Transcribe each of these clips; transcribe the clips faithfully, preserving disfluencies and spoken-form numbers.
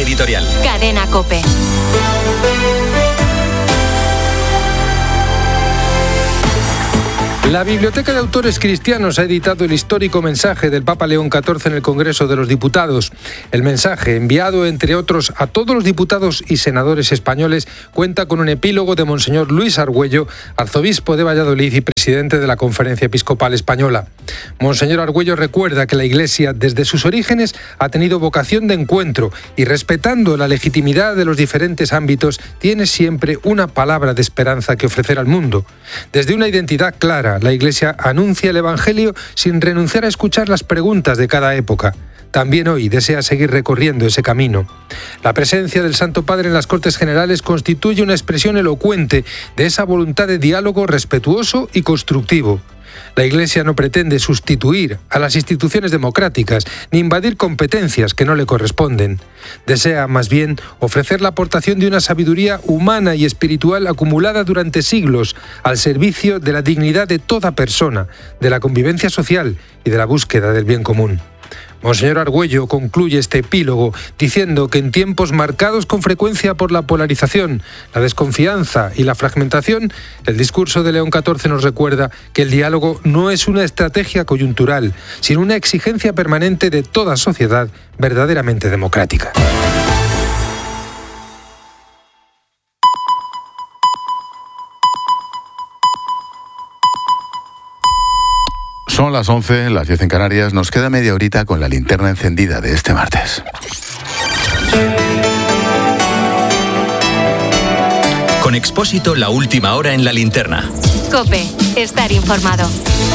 editorial. Cadena COPE. La Biblioteca de Autores Cristianos ha editado el histórico mensaje del Papa León catorce en el Congreso de los Diputados. El mensaje, enviado entre otros a todos los diputados y senadores españoles, cuenta con un epílogo de Monseñor Luis Argüello, arzobispo de Valladolid y presidente de la Conferencia Episcopal Española. Monseñor Argüello recuerda que la Iglesia, desde sus orígenes, ha tenido vocación de encuentro y, respetando la legitimidad de los diferentes ámbitos, tiene siempre una palabra de esperanza que ofrecer al mundo. Desde una identidad clara, la Iglesia anuncia el Evangelio sin renunciar a escuchar las preguntas de cada época. También hoy desea seguir recorriendo ese camino. La presencia del Santo Padre en las Cortes Generales constituye una expresión elocuente de esa voluntad de diálogo respetuoso y constructivo. La Iglesia no pretende sustituir a las instituciones democráticas ni invadir competencias que no le corresponden. Desea, más bien, ofrecer la aportación de una sabiduría humana y espiritual acumulada durante siglos al servicio de la dignidad de toda persona, de la convivencia social y de la búsqueda del bien común. Monseñor Argüello concluye este epílogo diciendo que en tiempos marcados con frecuencia por la polarización, la desconfianza y la fragmentación, el discurso de León catorce nos recuerda que el diálogo no es una estrategia coyuntural, sino una exigencia permanente de toda sociedad verdaderamente democrática. Son las once, las diez en Canarias. Nos queda media horita con la linterna encendida de este martes. Con Expósito, la última hora en la linterna. COPE, estar informado.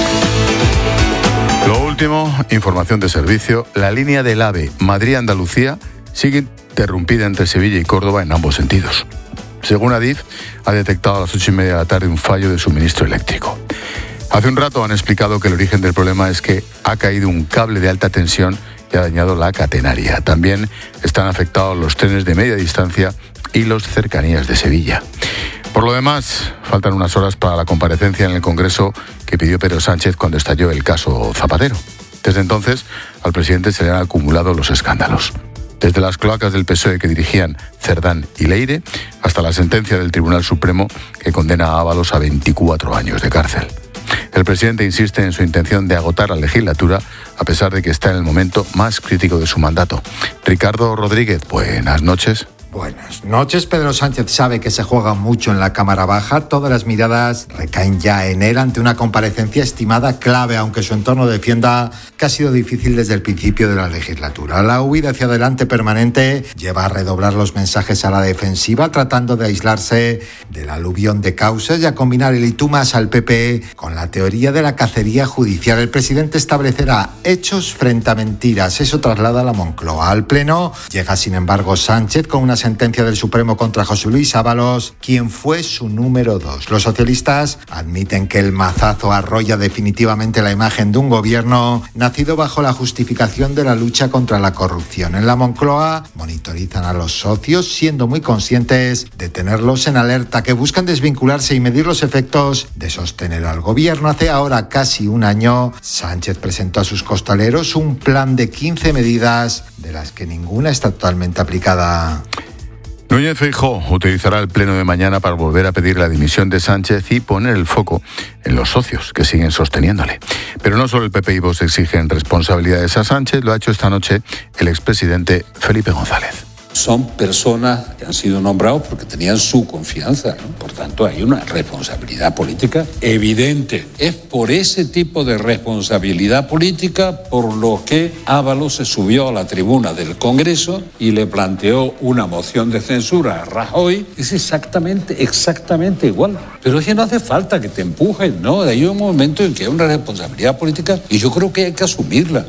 Lo último, información de servicio. La línea del AVE Madrid-Andalucía sigue interrumpida entre Sevilla y Córdoba en ambos sentidos. Según Adif, ha detectado a las ocho y media de la tarde un fallo de suministro eléctrico. Hace un rato han explicado que el origen del problema es que ha caído un cable de alta tensión y ha dañado la catenaria. También están afectados los trenes de media distancia y los cercanías de Sevilla. Por lo demás, faltan unas horas para la comparecencia en el Congreso que pidió Pedro Sánchez cuando estalló el caso Zapatero. Desde entonces, al presidente se le han acumulado los escándalos. Desde las cloacas del P S O E que dirigían Cerdán y Leire, hasta la sentencia del Tribunal Supremo que condena a Ábalos a veinticuatro años de cárcel. El presidente insiste en su intención de agotar la legislatura, a pesar de que está en el momento más crítico de su mandato. Ricardo Rodríguez, buenas noches. Buenas noches. Pedro Sánchez sabe que se juega mucho en la Cámara Baja. Todas las miradas recaen ya en él ante una comparecencia estimada clave, aunque su entorno defienda que ha sido difícil desde el principio de la legislatura. La huida hacia adelante permanente lleva a redoblar los mensajes a la defensiva, tratando de aislarse del aluvión de causas y a combinar el y tú más al P P con la teoría de la cacería judicial. El presidente establecerá hechos frente a mentiras. Eso traslada a la Moncloa. Al Pleno llega, sin embargo, Sánchez con una sentencia del Supremo contra José Luis Ábalos, quien fue su número dos. Los socialistas admiten que el mazazo arrolla definitivamente la imagen de un gobierno nacido bajo la justificación de la lucha contra la corrupción. En la Moncloa monitorizan a los socios, siendo muy conscientes de tenerlos en alerta, que buscan desvincularse y medir los efectos de sostener al gobierno. Hace ahora casi un año, Sánchez presentó a sus costaleros un plan de quince medidas, de las que ninguna está totalmente aplicada. Núñez Feijóo utilizará el pleno de mañana para volver a pedir la dimisión de Sánchez y poner el foco en los socios que siguen sosteniéndole. Pero no solo el P P y Vox exigen responsabilidades a Sánchez, lo ha hecho esta noche el expresidente Felipe González. Son personas que han sido nombrados porque tenían su confianza, ¿no? Por tanto, hay una responsabilidad política evidente. Es por ese tipo de responsabilidad política por lo que Ábalos se subió a la tribuna del Congreso y le planteó una moción de censura a Rajoy. Es exactamente, exactamente igual. Pero es que no hace falta que te empujen, ¿no? Hay un momento en que hay una responsabilidad política y yo creo que hay que asumirla.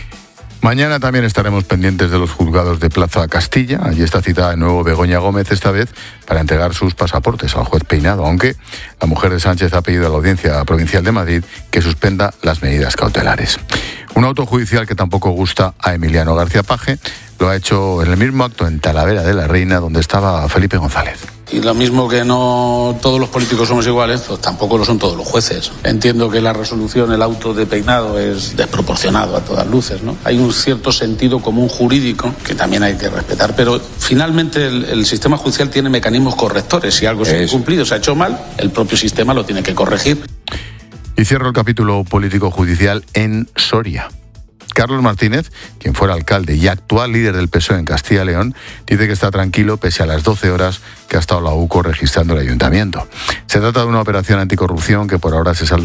Mañana también estaremos pendientes de los juzgados de Plaza Castilla. Allí está citada de nuevo Begoña Gómez, esta vez para entregar sus pasaportes al juez Peinado, aunque la mujer de Sánchez ha pedido a la Audiencia Provincial de Madrid que suspenda las medidas cautelares. Un auto judicial que tampoco gusta a Emiliano García Paje lo ha hecho en el mismo acto en Talavera de la Reina, donde estaba Felipe González. Y lo mismo que no todos los políticos somos iguales, pues tampoco lo son todos los jueces. Entiendo que la resolución, el auto de peinado es desproporcionado a todas luces, ¿no? Hay un cierto sentido común jurídico que también hay que respetar, pero finalmente el, el sistema judicial tiene mecanismos correctores. Si algo se ha incumplido, se ha hecho mal, el propio sistema lo tiene que corregir. Y cierro el capítulo político-judicial en Soria. Carlos Martínez, quien fuera alcalde y actual líder del P S O E en Castilla y León, dice que está tranquilo pese a las doce horas que ha estado la U C O registrando el ayuntamiento. Se trata de una operación anticorrupción que por ahora se salda